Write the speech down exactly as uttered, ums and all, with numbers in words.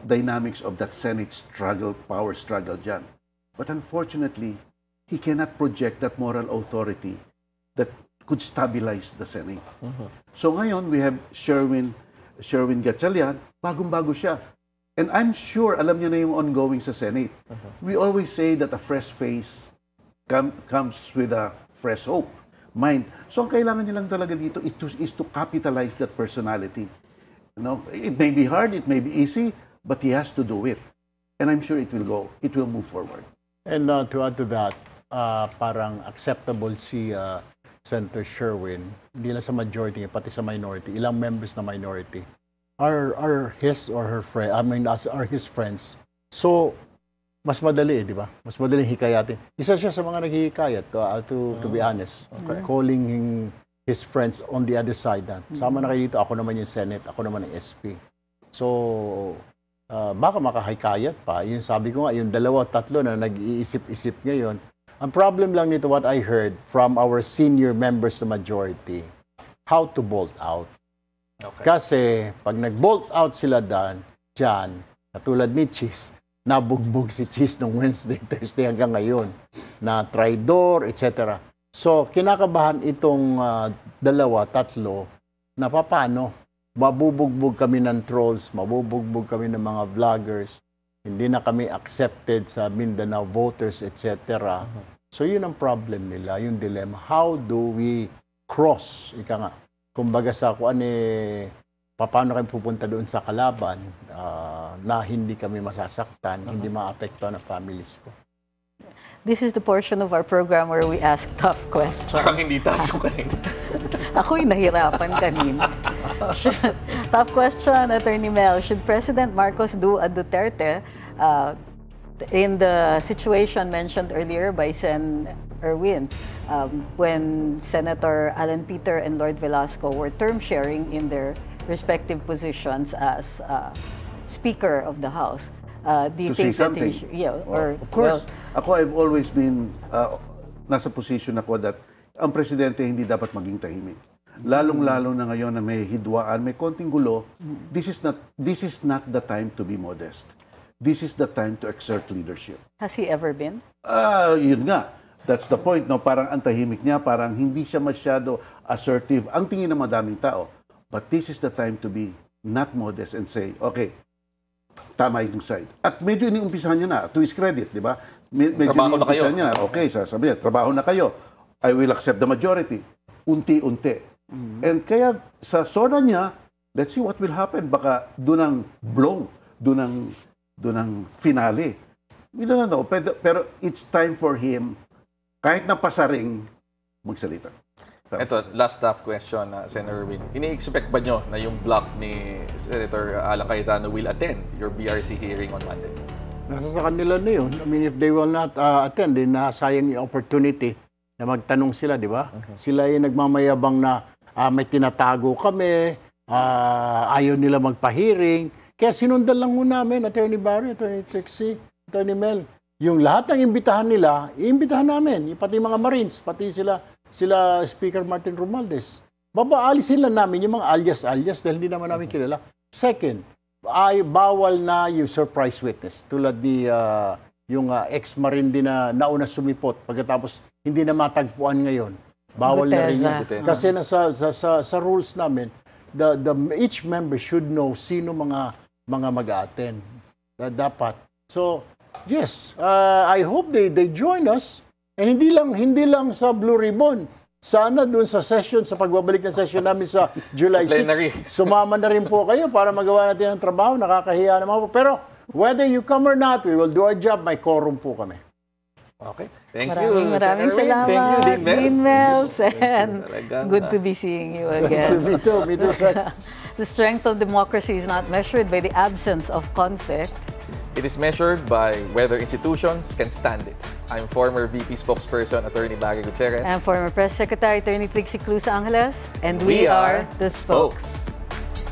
dynamics of that Senate struggle, power struggle dyan. But unfortunately, he cannot project that moral authority that could stabilize the Senate. Uh-huh. So ngayon, we have Sherwin, Sherwin Gatchalian, bagong-bago siya. And I'm sure, alam niya na yung ongoing sa Senate. Uh-huh. We always say that a fresh face com- comes with a fresh hope, mind. So ang kailangan niya lang talaga dito is to, is to capitalize that personality. You know, it may be hard, it may be easy, but he has to do it. And I'm sure it will go, it will move forward. And uh, to add to that, uh, parang acceptable si uh, Senator Sherwin, hindi lang sa majority, pati sa minority, ilang members na minority, are, are his or her friend, I mean, are his friends. So, mas madali, di ba? Mas madali hikayatin. Isa siya sa mga naghihikayat, to, uh, to, to be honest. Okay. Calling him, his friends on the other side. Na, sama na kayo dito, ako naman yung Senate, ako naman yung S P. So, uh, baka makahikayat pa. Yung sabi ko nga, yung dalawa, tatlo na nag-iisip-isip ngayon. Ang problem lang nito, what I heard from our senior members na majority, how to bolt out. Okay. Kasi, pag nag-bolt out sila dan, dyan, katulad ni Cheese, nabugbog si Cheese nung Wednesday, Thursday hanggang ngayon, na traidor, et cetera. So, kinakabahan itong uh, dalawa, tatlo, na paano, mabubugbog kami ng trolls, mabubugbog kami ng mga vloggers, hindi na kami accepted sa Mindanao voters, et cetera. Uh-huh. So, yun ang problem nila, yung dilemma. How do we cross, ika nga, kumbaga sa kuan eh, paano kami pupunta doon sa kalaban uh, na hindi kami masasaktan, uh-huh. hindi maapektuhan ang families ko. This is the portion of our program where we ask tough questions. Parang hindi tough yung kanina. Ako'y nahirapan kanina. Tough question, Attorney Mel. Should President Marcos do a Duterte uh, in the situation mentioned earlier by Sen Erwin, um, when Senator Alan Peter and Lord Velasco were term sharing in their respective positions as uh, Speaker of the House? Uh, do you to think say something? That they, yeah, oh, or, of course. Well, ako, I've always been, uh, nasa position ako that ang presidente hindi dapat maging tahimik. Lalong-lalo na ngayon na may hidwaan, may konting gulo, this is not this is not the time to be modest. This is the time to exert leadership. Has he ever been? Ah, uh, yun nga. That's the point, no? Parang ang tahimik niya, parang hindi siya masyado assertive. Ang tingin ng madaming tao. But this is the time to be not modest and say, okay, tama yung side. At medyo iniumpisahan niya na, to his credit, di ba? Medyo iniumpisahan niya na, okay, sasabi niya, trabaho na kayo. I will accept the majority. Unti-unti. Mm-hmm. And kaya sa zona niya, let's see what will happen. Baka doon ang blow, doon ang, doon ang finale. We don't know, pero, pero it's time for him, kahit na pasaring, magsalita. Ito, last tough question, uh, Senator Erwin. Ini-expect ba nyo na yung block ni Senator Alan Cayetano will attend your B R C hearing on Monday? Nasa sa kanila na yun. I mean, if they will not uh, attend, then nasayang yung opportunity na magtanong sila, di ba? Uh-huh. Sila yung nagmamayabang na uh, may tinatago kami, uh, ayaw nila magpa-hearing. Kaya sinundan lang muna namin, Attorney Barry, Attorney Trixie, Attorney Mel. Yung lahat ng imbitahan nila, iimbitahan namin. Pati mga Marines, pati sila sila Speaker Martin Romualdez. Babaalisin lang namin yung mga alias-alias dahil hindi naman namin kilala. Second, ay bawal na yung surprise witness. Tulad ni uh, yung uh, ex-marine din na nauna sumipot pagkatapos hindi na matagpuan ngayon. Bawal Gutesa. na rin. Kasi nasa, sa, sa, sa rules namin, the, the, each member should know sino mga mga mag-a-attend. Dapat. So, yes, uh, I hope they they join us. And hindi lang hindi lang sa Blue Ribbon. Sana doon sa session, sa pagbabalik ng session namin sa July sixth, sumama na rin po kayo para magawa natin ang trabaho. Nakakahiya naman po. Pero whether you come or not, we will do our job. May quorum po kami. Okay. Thank maraming, you, maraming Senator salamat. Thank you, Dean Mel. Dean Mels. And it's good to be seeing you again. Me too, me too, sir. The strength of democracy is not measured by the absence of conflict. It is measured by whether institutions can stand it. I'm former V P spokesperson, Attorney Barry Gutierrez. And former Press Secretary, Attorney Trixie Cruz Angeles. And we, we are are the Spokes. Spokes.